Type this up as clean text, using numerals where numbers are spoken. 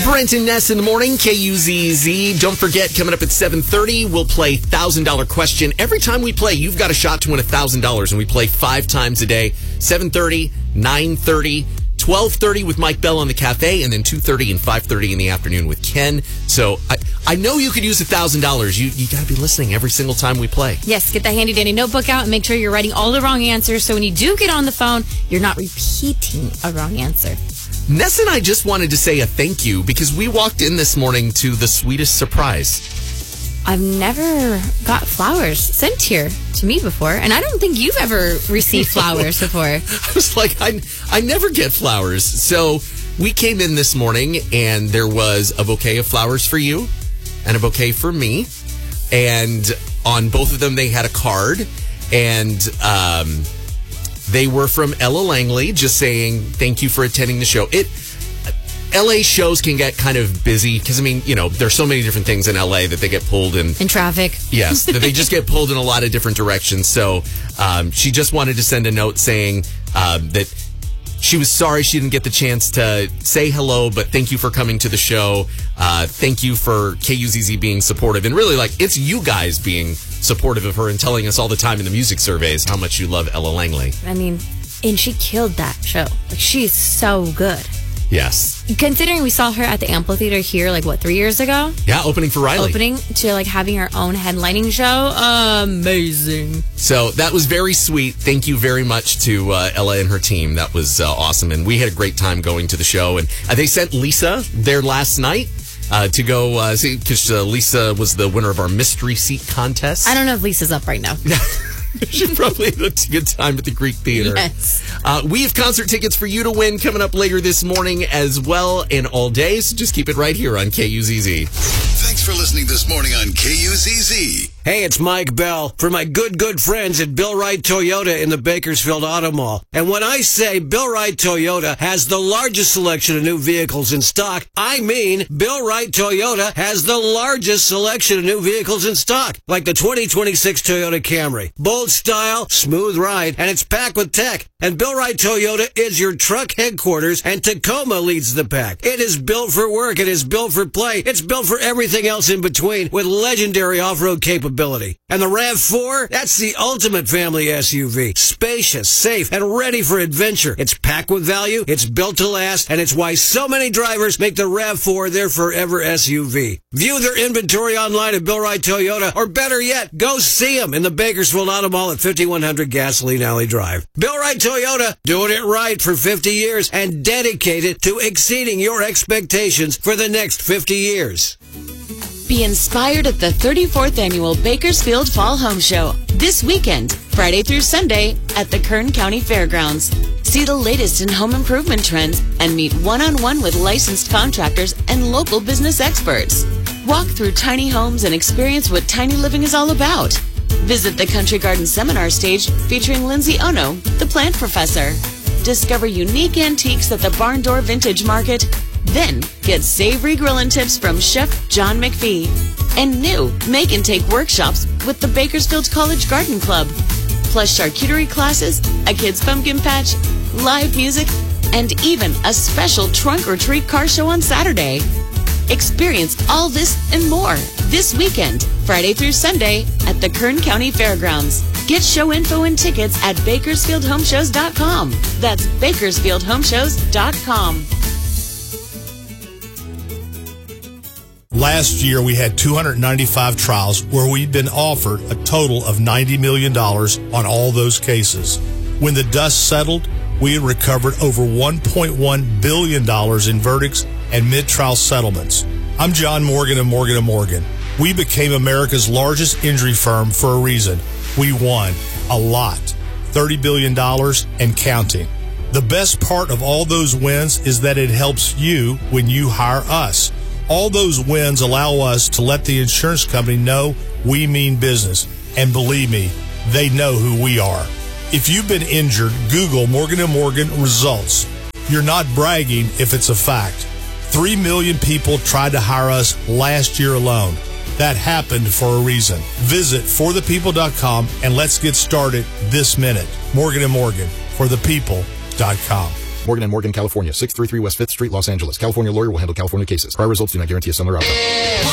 Brent and Ness in the morning, KUZZ. Don't forget, coming up at 7:30, we'll play $1,000 question. Every time we play, you've got a shot to win $1,000, and we play 5 times a day. 7:30, 9:30, 12:30 with Mike Bell on the cafe, and then 2:30 and 5:30 in the afternoon with Ken. So I know you could use $1,000. You got to be listening every single time we play. Yes, get that handy dandy notebook out and make sure you're writing all the wrong answers. So when you do get on the phone, you're not repeating a wrong answer. Ness and I just wanted to say a thank you because we walked in this morning to the sweetest surprise. I've never got flowers sent here to me before, and I don't think you've ever received flowers before. I was like, I never get flowers. So we came in this morning, and there was a bouquet of flowers for you and a bouquet for me. And on both of them, they had a card, and they were from Ella Langley, just saying thank you for attending the show. LA shows can get kind of busy because, I mean, you know, there's so many different things in LA that they get pulled in traffic. Yes, that they just get pulled in a lot of different directions. So she just wanted to send a note saying that she was sorry she didn't get the chance to say hello, but thank you for coming to the show. Thank you for KUZZ being supportive. And really, like, it's you guys being supportive of her and telling us all the time in the music surveys how much you love Ella Langley. I mean, and she killed that show. Like, she's so good. Yes. Considering we saw her at the Amphitheater here, 3 years ago? Yeah, opening for Riley. Opening to, having her own headlining show. Amazing. So that was very sweet. Thank you very much to Ella and her team. That was awesome. And we had a great time going to the show. And they sent Lisa there last night to go see, because Lisa was the winner of our Mystery Seat contest. I don't know if Lisa's up right now. She probably had a good time at the Greek Theater. Yes. We have concert tickets for you to win coming up later this morning as well, and all day, so just keep it right here on KUZZ. Thanks for listening this morning on KUZZ. Hey, it's Mike Bell for my good friends at Bill Wright Toyota in the Bakersfield Auto Mall. And when I say Bill Wright Toyota has the largest selection of new vehicles in stock, I mean Bill Wright Toyota has the largest selection of new vehicles in stock, like the 2026 Toyota Camry. Bold style, smooth ride, and it's packed with tech. And Bill Wright Toyota is your truck headquarters, and Tacoma leads the pack. It is built for work. It is built for play. It's built for everything else in between with legendary off-road capability. And the RAV4, that's the ultimate family SUV. Spacious, safe, and ready for adventure. It's packed with value, it's built to last, and it's why so many drivers make the RAV4 their forever SUV. View their inventory online at Bill Wright Toyota, or better yet, go see them in the Bakersfield Auto Mall at 5100 Gasoline Alley Drive. Bill Wright Toyota, doing it right for 50 years and dedicated to exceeding your expectations for the next 50 years. Be inspired at the 34th Annual Bakersfield Fall Home Show this weekend, Friday through Sunday, at the Kern County Fairgrounds. See the latest in home improvement trends and meet one-on-one with licensed contractors and local business experts. Walk through tiny homes and experience what tiny living is all about. Visit the Country Garden Seminar stage featuring Lindsay Ono, the plant professor. Discover unique antiques at the Barn Door Vintage Market. Then get savory grillin' tips from Chef John McPhee. And new make and take workshops with the Bakersfield College Garden Club. Plus charcuterie classes, a kid's pumpkin patch, live music, and even a special trunk or treat car show on Saturday. Experience all this and more this weekend, Friday through Sunday, at the Kern County Fairgrounds. Get show info and tickets at BakersfieldHomeshows.com. That's BakersfieldHomeshows.com. Last year, we had 295 trials where we'd been offered a total of $90 million on all those cases. When the dust settled, we had recovered over $1.1 billion in verdicts and mid-trial settlements. I'm John Morgan of Morgan & Morgan. We became America's largest injury firm for a reason. We won a lot, $30 billion and counting. The best part of all those wins is that it helps you when you hire us. All those wins allow us to let the insurance company know we mean business. And believe me, they know who we are. If you've been injured, Google Morgan & Morgan results. You're not bragging if it's a fact. 3 million people tried to hire us last year alone. That happened for a reason. Visit forthepeople.com and let's get started this minute. Morgan & Morgan, forthepeople.com. Morgan & Morgan, California, 633 West 5th Street, Los Angeles. California lawyer will handle California cases. Prior results do not guarantee a similar outcome.